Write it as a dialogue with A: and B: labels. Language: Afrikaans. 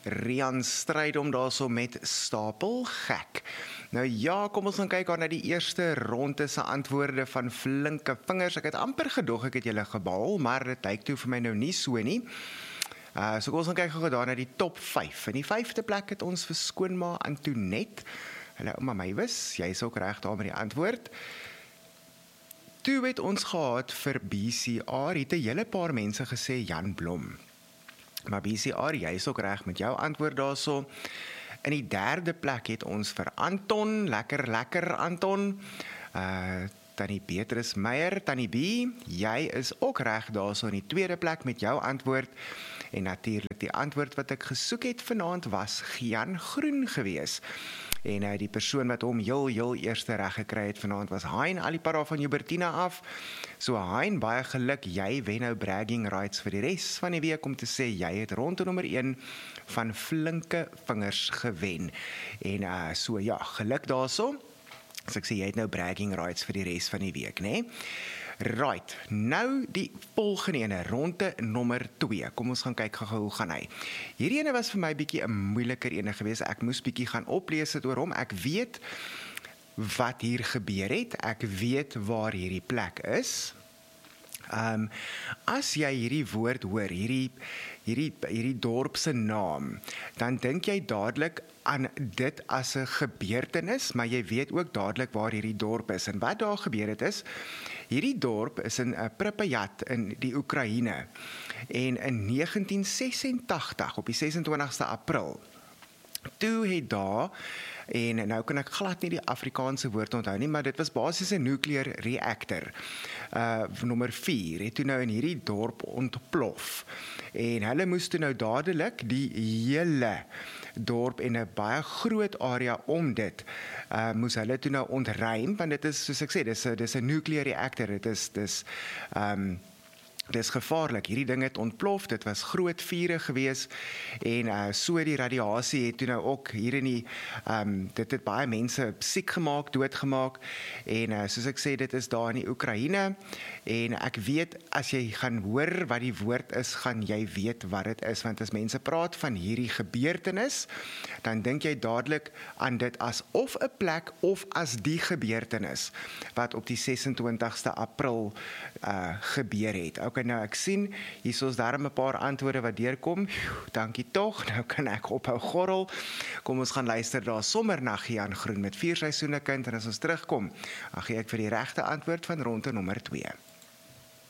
A: Rian Strydom daarso met Stapel Gek. Nou ja, kom ons gaan kyk na die eerste ronde se antwoorde van flinke vingers. Ek het amper gedog ek het julle gebaal, maar dit lyk toe vir my nou nie so nie. So kom ons gaan kyk gou daar na die top 5. In die 5de plek het ons vir skoonma Antoinette. Hulle ouma Mywis, jy is ook reg daar met die antwoord. Toe het ons gehad vir BCR, het 'n hele paar mense gesê Jan Blom. Maar BCR, jy is ook reg met jou antwoord daarso. In die 3de plek het ons vir Anton, lekker Anton. Tannie Beatrice Meyer, Tannie B, jy is ook reg daarso in die 2de plek met jou antwoord. En natuurlik die antwoord wat ek gesoek het vanaand was Gian Groen gewees. En die persoon wat hom heel eerste reg gekry het vanaand was Hein Alipara van Joubertina af. So Hein, baie geluk, jy wen nou bragging rights vir die res van die week om te sê jy het ronde nommer 1 van flinke vingers gewen. En so ja, geluk daarso. So ek sê jy het nou bragging rights vir die res van die week, né? Right, nou die volgende ene, ronde nommer 2. Kom ons gaan kyk gou hoe gaan hy. Hierdie ene was vir my bietjie 'n moeiliker ene gewees. Ek moes bietjie gaan oplees het oor hom. Ek weet wat hier gebeur het. Ek weet waar hierdie plek is. As jy hierdie woord hoor, hierdie dorp se naam, dan dink jy dadelik aan dit as 'n gebeurtenis, maar jy weet ook dadelik waar hierdie dorp is. En wat daar gebeur het is, hierdie dorp is in Pripyat in die Oekraïne. En in 1986, op die 26ste April, toe het daar, en nou kan ek glad nie die Afrikaanse woord onthou nie, maar dit was basies 'n nuclear reactor. Nommer 4 het toe nou in hierdie dorp ontplof. En hulle moes toe nou dadelik die hele dorp en 'n baie groot area om dit, moes hulle toe nou ontruim, want dit is, soos ek sê, dis 'n nuclear reactor, dis gevaarlik. Hierdie ding het ontplof, dit was groot vure gewees, en so die radiasie het toe nou ook hier in die, dit het baie mense siek gemaak, doodgemaak, en soos ek sê, dit is daar in die Oekraïne, en ek weet, as jy gaan hoor wat die woord is, gaan jy weet wat dit is, want as mense praat van hierdie gebeurtenis, dan dink jy dadelik aan dit as of 'n plek, of as die gebeurtenis, wat op die 26ste April gebeur het. Okay, nou ek sien, hier is daar 'n paar antwoorde wat deurkom. Dankie tog, nou kan ek ophou gorrel. Kom ons gaan luister daar sommer na Gian Groen met 4 seisoene kind, en as ons terugkom, dan gee ek vir die regte antwoord van ronde nommer 2.